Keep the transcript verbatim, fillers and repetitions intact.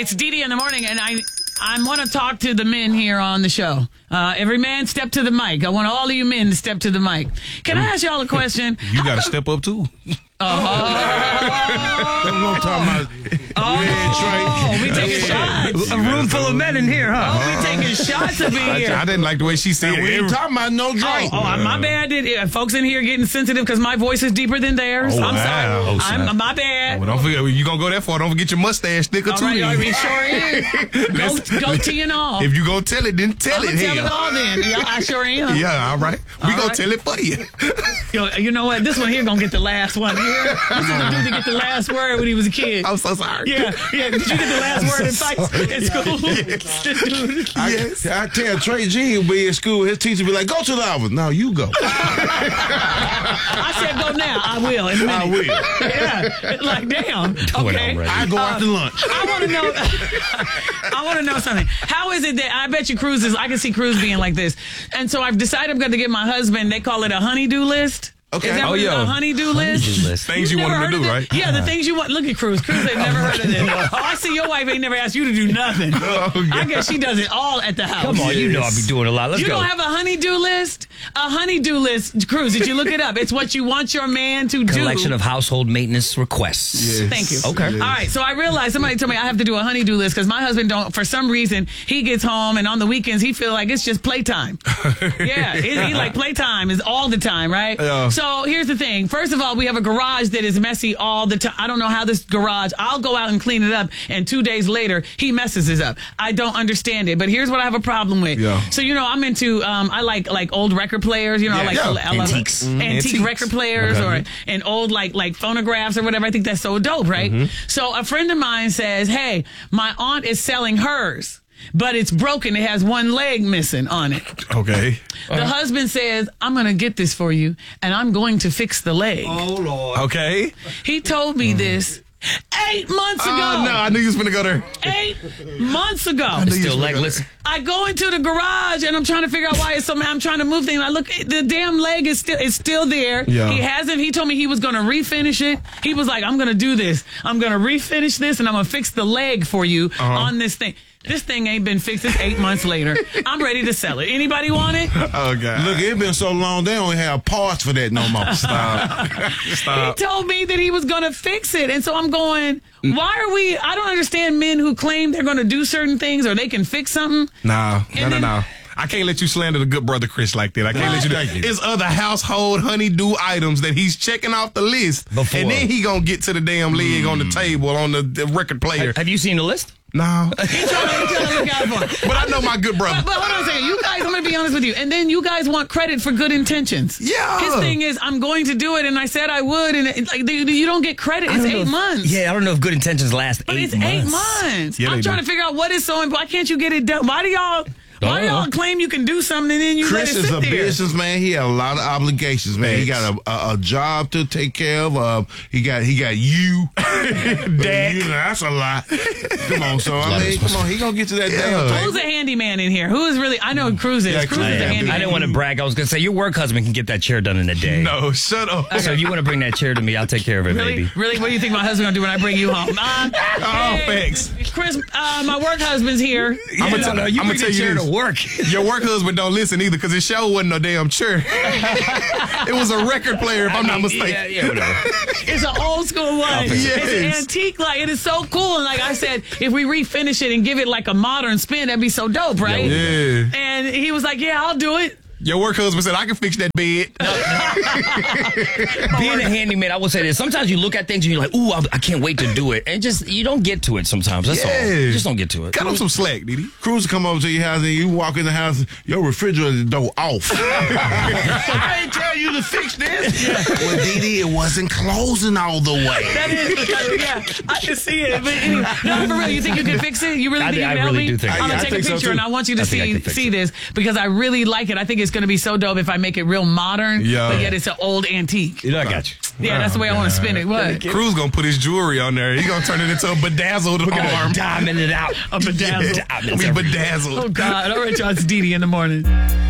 It's Dee Dee in the morning, and I I want to talk to the men here on the show. Uh, every man step to the mic. I want all of you men to step to the mic. Can I ask y'all a question? You got to step up, too. Uh-huh. That's what I'm talking about. Oh, we taking shots. A room full of men in here, huh? Oh, we taking shots up in I, here. I didn't like the way she said We it. ain't talking about no Oh, drink. oh, my bad. Did uh, folks in here getting sensitive because my voice is deeper than theirs? Oh, I'm wow. sorry. Oh, I'm my bad. Well, don't forget, you going to go that far, don't forget your mustache sticker, All too. right, then. all right, sure is. Go, go tea and all. If you going to tell it, then tell I'm it gonna tell here. it all then. Yeah, I sure am. Yeah, all right. We All going right. to tell it for you. Yo, you know what? This one here gonna get the last one. You hear? This is the dude to get the last word when he was a kid. I'm so sorry. Yeah, yeah. Did you get the last word in fights in school? Yes. This dude. I, Yes. I tell Trey G will be in school. His teacher be like, "Go to the office." No, you go. I said go now. I will in a minute. I will. Yeah. Like damn. Okay. already. I go after lunch. I want to know. I want to know something. How is it that I bet you Cruz is? I can see Cruz being like this, and so I've decided I'm going to get my husband. They call it a honey-do list. Okay. Is that Oh, what it is? yeah. A honey-do list? Honey-do list. Things You've you want never him to heard do, of right? it? Yeah, the things you want. Look at Cruz. Cruz ain't never heard of it. Oh, I see your wife ain't never asked you to do nothing. Oh, I guess she does it all at the house. Come on, you know I'll be doing a lot. Let's You go. don't have a honey-do list? A honey-do list, Cruz, did you look it up? It's what you want your man to do. Collection of household maintenance requests. Yes. Thank you. Okay. All right. So I realized somebody told me I have to do a honey-do list because my husband don't. For some reason, he gets home and on the weekends he feel like it's just playtime. Yeah, he, he like playtime is all the time, right? Yeah. So here's the thing. First of all, we have a garage that is messy all the time. I don't know how this garage. I'll go out and clean it up, and two days later he messes it up. I don't understand it. But here's what I have a problem with. Yeah. So you know, I'm into. Um, I like like old record players. You know, Yeah. I like Yeah. I love- Antiques. antique Antiques. record players Okay. or and old like like phonographs or whatever. I think that's so dope, right? Mm-hmm. So a friend of mine says, "Hey, my aunt is selling hers, but it's broken. It has one leg missing on it." Okay. The husband says, "I'm going to get this for you, and I'm going to fix the leg." Okay. He told me this eight months ago. Oh, no, I knew you was going to go there. Eight months ago. knew you Still was gonna go legless. I go into the garage and I'm trying to figure out why it's so. I'm trying to move things. I look, the damn leg is still it's still there. Yeah. He hasn't. He told me he was going to refinish it. He was like, "I'm going to do this. I'm going to refinish this, and I'm going to fix the leg for you Uh-huh. on this thing." This thing ain't been fixed. It's eight months later. I'm ready to sell it. Anybody want it? Oh, God. Look, it been so long they don't have parts for that no more. Stop. He Stop. told me that he was going to fix it, and so I'm going. Why are we? I don't understand men who claim they're going to do certain things or they can fix something. No, no, no, then- no. I can't let you slander the good brother Chris like that. I can't let you do Thank you. It's other household honey-do items that he's checking off the list. Before. And then he gonna get to the damn leg on the table on the, the record player. Have you seen the list? No. He's trying to, he's trying to look out for it. But I know my good brother. But, but hold on a second. You guys, I'm going to be honest with you. And then you guys want credit for good intentions. Yeah. His thing is, I'm going to do it, and I said I would, and it, like you you don't get credit. It's eight months. Yeah, I don't know if good intentions last But eight it's months. eight months. Yeah, I'm they trying do. to figure out what is so important. Why can't you get it done? Why do y'all... Why do Uh-huh. y'all claim you can do something and then you Chris let it is sit a there? businessman. He had a lot of obligations, man. He got a, a, a job to take care of. Uh, he got he got you. Dad. You know, that's a lot. Come on, so I mean, come on. He gonna get to that damn Who's table. a handyman in here? Who is really... I know Cruz is. Yeah, Cruz Cruz is a is. handyman. I didn't want to brag. I was going to say, your work husband can get that chair done in a day. No, shut up. So if you want to bring that chair to me, I'll take care of it, Really? baby. Really? What do you think my husband's going to do when I bring you home? Uh, Oh, hey, thanks. Chris, uh, my work husband's here. I'm gonna no, no, you I'm bring tell the you chair this. to work. Your work husband don't listen either because his show wasn't no damn chair. It was a record player, if I'm not mistaken. Yeah, yeah, whatever. It's an old school one. fix it. It's an Yes. antique, like it is so cool. And like I said, if we refinish it and give it like a modern spin, that'd be so dope, right? Yeah. And he was like, "Yeah, I'll do it." Your work husband said, I can fix that bed. Being a handyman, I will say this. Sometimes you look at things and you're like, ooh, I, I can't wait to do it. And just, you don't get to it sometimes. That's all. Yeah. You just don't get to it. Cut him some slack, Didi. Cruz come over to your house and you walk in the house, your refrigerator door off. I ain't tell you to fix this. Well, Didi, it wasn't closing all the way. That is, yeah, I can see it. But anyway, no, for real, you think you can fix it? You really I think do- you I can help really me? do think- I'm I- gonna I take a think so, picture too. and I want you to I think I see can fix see it. this because I really like it. I think it's gonna be so dope if I make it real modern, Yeah. but yet it's an old antique. You know, I got you. Yeah, that's the way I want to spin it. What? Cruz gonna put his jewelry on there. He gonna turn it into a bedazzled arm. Diamond it out. A bedazzled. I mean, bedazzled. Oh God! All right, y'all. It's Dee Dee in the morning.